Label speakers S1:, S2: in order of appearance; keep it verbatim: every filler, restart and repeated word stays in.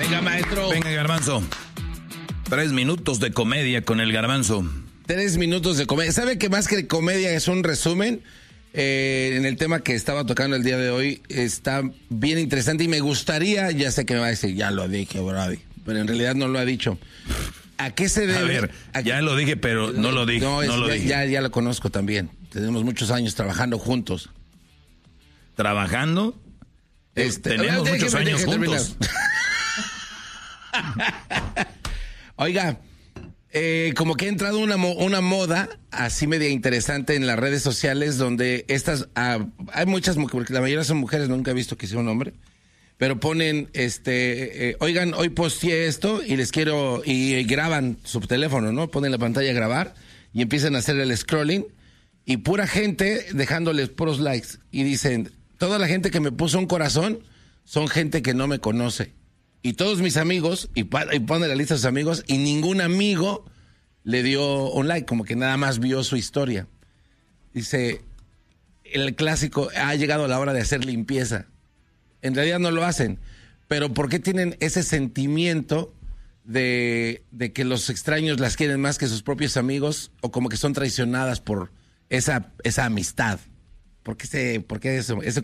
S1: Venga, maestro.
S2: Venga, Garbanzo. Tres minutos de comedia con el Garbanzo.
S1: Tres minutos de comedia. ¿Sabe que más que comedia es un resumen? Eh, en el tema que estaba tocando el día de hoy está bien interesante y me gustaría, ya sé que me va a decir, ya lo dije, Brady, pero en realidad no lo ha dicho. ¿A qué se debe?
S2: A ver,
S1: ¿A
S2: ya lo dije, pero no lo dije.
S1: No, es,
S2: no lo
S1: ya,
S2: dije.
S1: Ya, ya lo conozco también. Tenemos muchos años trabajando juntos.
S2: ¿Trabajando?
S1: Este,
S2: Tenemos
S1: déjeme,
S2: muchos años
S1: déjeme
S2: juntos.
S1: Oiga, eh, como que ha entrado una, mo- una moda así media interesante en las redes sociales donde estas, ah, hay muchas mujeres, porque la mayoría son mujeres, nunca he visto que sea un hombre, pero ponen, este, eh, oigan, hoy posteé esto y les quiero, y, y graban su teléfono, ¿no? Ponen la pantalla a grabar y empiezan a hacer el scrolling y pura gente dejándoles puros likes y dicen, toda la gente que me puso un corazón son gente que no me conoce. Y todos mis amigos, y, pa- y pone la lista de sus amigos, y ningún amigo le dio un like, como que nada más vio su historia. Dice, el clásico, ha llegado la hora de hacer limpieza. En realidad no lo hacen, pero ¿por qué tienen ese sentimiento de, de que los extraños las quieren más que sus propios amigos, o como que son traicionadas por esa, esa amistad? ¿Por qué, ese, por qué eso, ese